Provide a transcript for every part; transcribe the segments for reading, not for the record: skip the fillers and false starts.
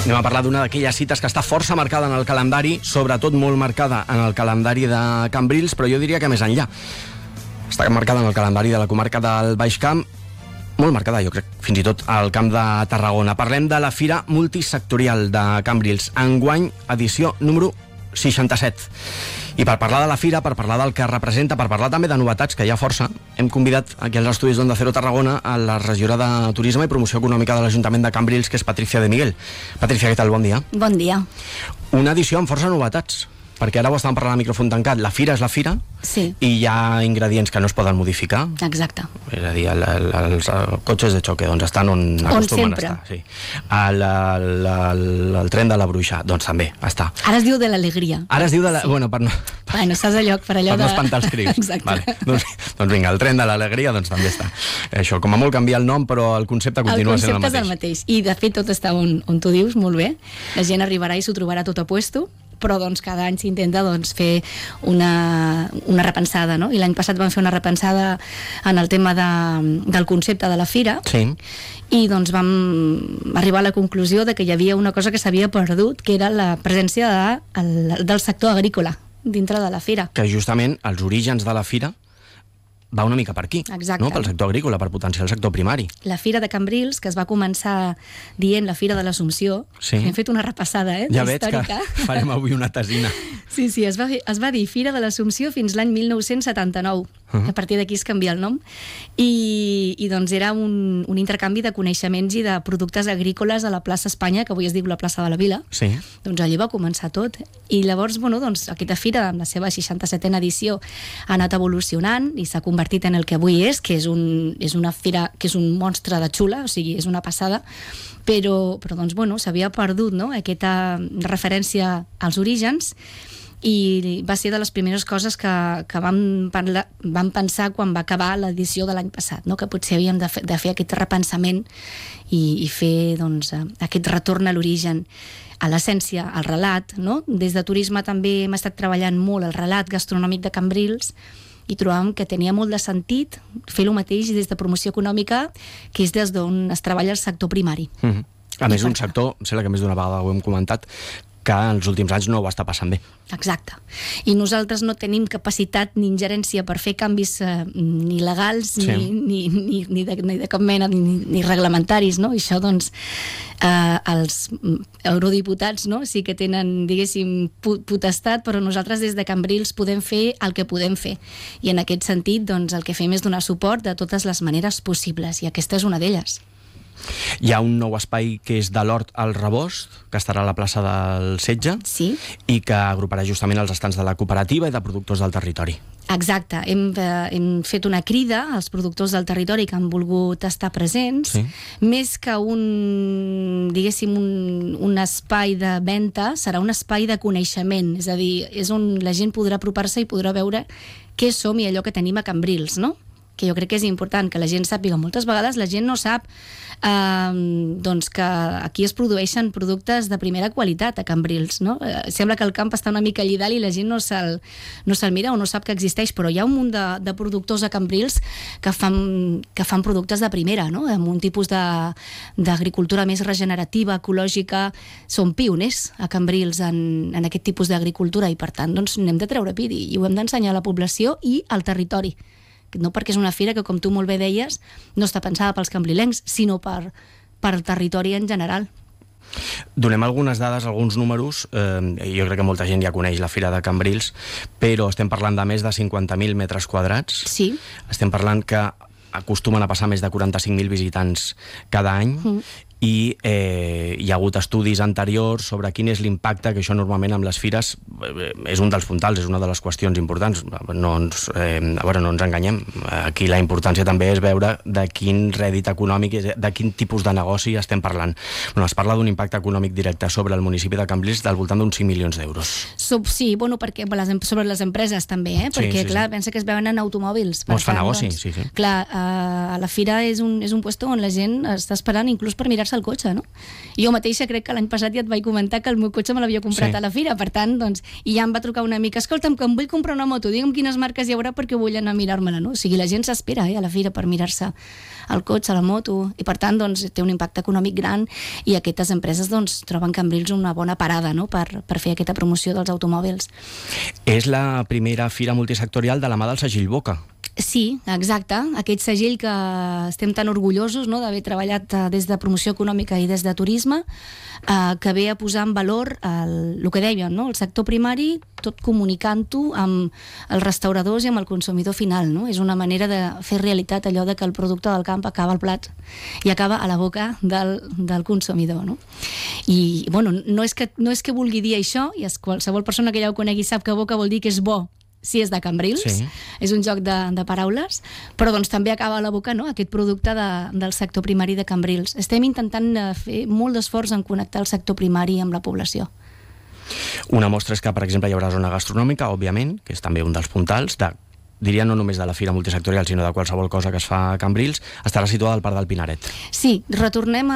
Anem a parlar d'una d'aquelles cites que està força marcada en el calendari, sobretot molt marcada en el calendari de Cambrils, però jo diria que més enllà. Està marcada en el calendari de la comarca del Baix Camp, molt marcada, jo crec, fins i tot al Camp de Tarragona. Parlem de la Fira Multisectorial de Cambrils, enguany edició número 67. I per parlar de la fira, per parlar del que representa, per parlar també de novetats, que hi ha força, hem convidat aquí als estudis d'Onda Cero Tarragona a la regidora de Turisme i Promoció Econòmica de l'Ajuntament de Cambrils, que és Patricia de Miguel. Patricia, què tal? Bon dia. Bon dia. Una edició amb força novetats, perquè ara ho estàvem parlant a micròfon tancat. La fira és la fira, sí, i hi ha ingredients que no es poden modificar. Exacte. És a dir, els cotxes de xoque doncs estan on acostumen a estar. Sí. El tren de la Bruixa, doncs també està. Ara es diu de l'alegria. Ara es diu de la... Sí. Bueno, estàs a lloc per allò per no espantar els crims. Exacte. Vale. Doncs vinga, el tren de l'alegria doncs també està. Això, com a molt canviar el nom, però el concepte continua sent el mateix. El concepte és el mateix. I de fet tot està on tu dius, molt bé. La gent arribarà i s'ho trobarà tot a puesto, però doncs cada any s'intenta fer una repensada, no? I l'any passat vam fer una repensada en el tema del concepte de la fira, sí, i doncs vam arribar a la conclusió de que hi havia una cosa que s'havia perdut, que era la presència del sector agrícola dintre de la fira. Que justament els orígens de la fira va una mica per aquí, exacte, no? Pel sector agrícola, per potenciar el sector primari. La Fira de Cambrils, que es va començar dient la Fira de l'Assumpció, sí, hem fet una repassada, ja històrica. Veig que farem avui una tesina. Sí, es va dir Fira de l'Assumpció fins l'any 1979. A partir d'aquí es canvia el nom. I doncs era un intercanvi de coneixements i de productes agrícoles a la plaça Espanya, que avui es diu la plaça de la Vila. Sí. Doncs allí va començar tot. I llavors, doncs, aquesta fira, amb la seva 67a edició, ha anat evolucionant i s'ha convertit en el que avui és, que és una fira que és un monstre de xula, o sigui, és una passada, però doncs, s'havia perdut, no?, aquesta referència als orígens, i va ser de les primeres coses que vam pensar quan va acabar l'edició de l'any passat, no?, que potser havíem de fer aquest repensament i fer doncs, aquest retorn a l'origen, a l'essència, al relat, no? Des de turisme també hem estat treballant molt el relat gastronòmic de Cambrils i trobàvem que tenia molt de sentit fer el mateix des de promoció econòmica, que és des d'on es treballa el sector primari. A més, un sector, sembla que més d'una vegada ho hem comentat, que en els últims anys no ho està passant bé. Exacte. I nosaltres no tenim capacitat ni ingerència per fer canvis ni legals, sí, ni de cap mena, ni reglamentaris, no? I això, doncs, els eurodiputats, no?, sí que tenen, diguéssim, potestat, però nosaltres des de Cambrils podem fer el que podem fer. I en aquest sentit, doncs, el que fem és donar suport de totes les maneres possibles, i aquesta és una d'elles. Hi ha un nou espai que és de l'Hort al Rebost, que estarà a la plaça del Setge, sí, i que agruparà justament els estants de la cooperativa i de productors del territori. Exacte. Hem fet una crida als productors del territori que han volgut estar presents, sí, més que diguéssim, un espai de venda, serà un espai de coneixement, és a dir, és on la gent podrà apropar-se i podrà veure què som i allò que tenim a Cambrils, no?, que jo crec que és important que la gent sàpiga. Moltes vegades la gent no sap doncs que aquí es produeixen productes de primera qualitat a Cambrils, no? Sembla que el camp està una mica allà dalt i la gent no se'l mira o no sap que existeix, però hi ha un munt de productors a Cambrils que fan productes de primera, no?, amb un tipus d'agricultura més regenerativa, ecològica. Són pioners a Cambrils en aquest tipus d'agricultura i per tant doncs n'hem de treure pit i ho hem d'ensenyar a la població i al territori. No perquè és una fira que, com tu molt bé deies, no està pensada pels cambrilencs, sinó per el territori en general. Donem algunes dades, alguns números. Jo crec que molta gent ja coneix la Fira de Cambrils, però estem parlant de més de 50.000 metres quadrats. Sí. Estem parlant que acostumen a passar més de 45.000 visitants cada any, i hi ha hagut estudis anteriors sobre quin és l'impacte, que això normalment amb les fires és un dels puntals, és una de les qüestions importants. No ens enganyem, aquí la importància també és veure de quin rèdit econòmic, de quin tipus de negoci estem parlant. Es parla d'un impacte econòmic directe sobre el municipi de Cambrils del voltant d'uns 5 milions d'euros. Sí, perquè sobre les empreses també, perquè clar, pensa que es veuen en automòbils. Es fa negoci, sí. Clar, a la fira és un puesto on la gent està esperant inclús per mirar-se comprar-se el cotxe, no? Jo mateixa crec que l'any passat ja et vaig comentar que el meu cotxe me l'havia comprat a la fira, per tant, doncs, i ja em va trucar una amiga, escolta'm, que em vull comprar una moto, digue'm quines marques hi haurà perquè vull anar a mirar-me-la, no? O sigui, la gent s'espera a la fira per mirar-se el cotxe, la moto, i per tant, doncs, té un impacte econòmic gran i aquestes empreses, doncs, troben Cambrils una bona parada, no?, per fer aquesta promoció dels automòbils. És la primera fira multisectorial de la mà del segell Boca. Sí, exacte. Aquest segell que estem tan orgullosos, no?, d'haver treballat des de promoció econòmica i des de turisme, que ve a posar en valor el que dèiem, no?, el sector primari, tot comunicant-ho amb els restauradors i amb el consumidor final, no? És una manera de fer realitat allò de que el producte del camp acaba al plat i acaba a la boca del consumidor, no? I, bueno, no és que vulgui dir això, i qualsevol persona que ja ho conegui sap que boca vol dir que és bo si és de Cambrils, és un joc de paraules, però doncs també acaba a la boca, no?, aquest producte del sector primari de Cambrils. Estem intentant fer molt d'esforç en connectar el sector primari amb la població. Una mostra és que, per exemple, hi haurà zona gastronòmica, òbviament, que és també un dels puntals, diria no només de la fira multisectorial, sinó de qualsevol cosa que es fa a Cambrils, estarà situada al Parc del Pinaret. Sí, retornem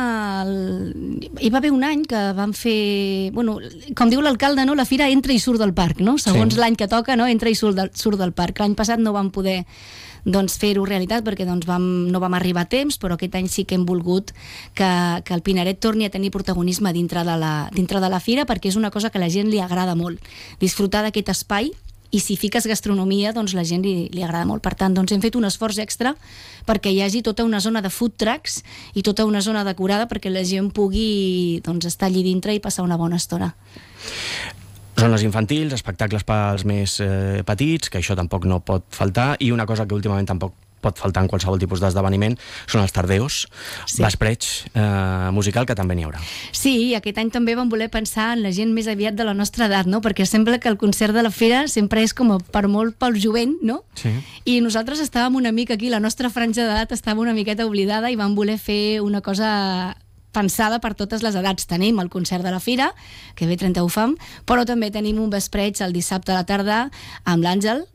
Hi va haver un any que vam fer... Bueno, com diu l'alcalde, no?, la fira entra i surt del parc, no? Segons l'any que toca, no?, entra i surt del parc. L'any passat no vam poder fer-ho realitat perquè no vam arribar a temps, però aquest any sí que hem volgut que el Pinaret torni a tenir protagonisme dintre de la fira, perquè és una cosa que a la gent li agrada molt, disfrutar d'aquest espai. I si fiques gastronomia, doncs la gent li agrada molt. Per tant, doncs hem fet un esforç extra perquè hi hagi tota una zona de food trucks i tota una zona decorada perquè la gent pugui estar allí dintre i passar una bona estona. Zones infantils, espectacles pels més petits, que això tampoc no pot faltar, i una cosa que últimament tampoc pot faltar en qualsevol tipus d'esdeveniment, són els tardeos, vespreig musical, que també n'hi haurà. Sí, i aquest any també vam voler pensar en la gent més aviat de la nostra edat, no? Perquè sembla que el concert de la fira sempre és com per molt pel jovent, no? Sí. I nosaltres estàvem una mica aquí, la nostra franja d'edat estava una miqueta oblidada i vam voler fer una cosa pensada per totes les edats. Tenim el concert de la fira, que ve 30 ho fam, però també tenim un vespreig el dissabte a la tarda amb l'Àngel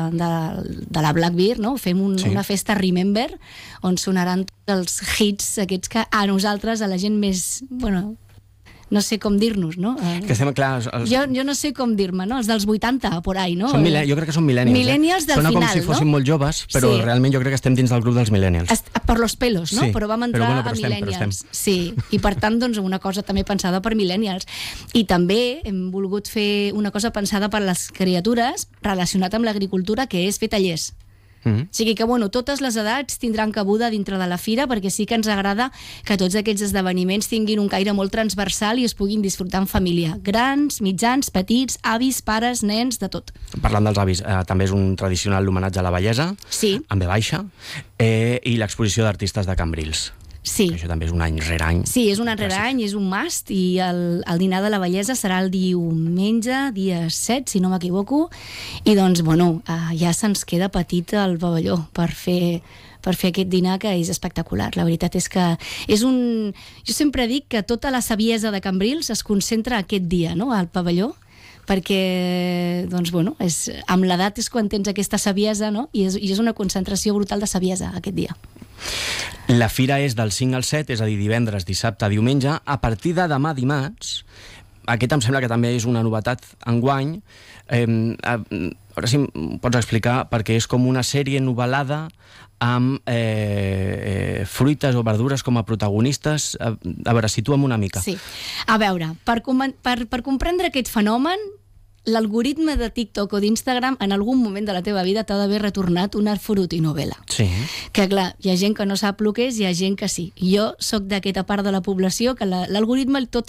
de la Black Bear, no? Fem una festa Remember, on sonaran tots els hits aquests que a nosaltres, a la gent més... Bueno, no sé com dir-nos, no? Que estem, clar... Jo no sé com dir-me, no? Els dels 80, por ahí, no? Jo crec que són millennials. Millennials del final, no? Sona com si fossin molt joves, però realment jo crec que estem dins del grup dels millennials. Per los pelos, no? Però vam entrar a millennials. Sí, i per tant, doncs, una cosa també pensada per millennials. I també hem volgut fer una cosa pensada per les criatures relacionat amb l'agricultura, que és fer tallers. O sigui que, bueno, totes les edats tindran cabuda dintre de la fira, perquè sí que ens agrada que tots aquests esdeveniments tinguin un caire molt transversal i es puguin disfrutar en família. Grans, mitjans, petits, avis, pares, nens, de tot. Parlant dels avis, també és un tradicional homenatge a la bellesa, amb V baixa, i l'exposició d'artistes de Cambrils. Sí. Això també és un any rere any. Sí, és un any rere any, és un must, i el dinar de la bellesa serà el diumenge, dia 7, si no m'equivoco, i doncs, bueno, ja se'ns queda petit el pavelló per fer aquest dinar, que és espectacular. La veritat és que és un... Jo sempre dic que tota la saviesa de Cambrils es concentra aquest dia, no?, al pavelló, perquè, doncs, bueno, amb l'edat és quan tens aquesta saviesa, no?, i és una concentració brutal de saviesa aquest dia. La fira és del 5 al 7, és a dir, divendres, dissabte, diumenge. A partir de demà dimarts, aquest em sembla que també és una novetat enguany, ara sí em pots explicar, perquè és com una sèrie novel·lada amb fruites o verdures com a protagonistes. A veure, situa'm una mica. Sí, a veure, per comprendre aquest fenomen, l'algoritme de TikTok o d'Instagram en algun moment de la teva vida t'ha d'haver retornat una frutinovel·la. Sí. Que clar, hi ha gent que no sap el que és, hi ha gent que sí. Jo sóc d'aquesta part de la població que l'algoritme tot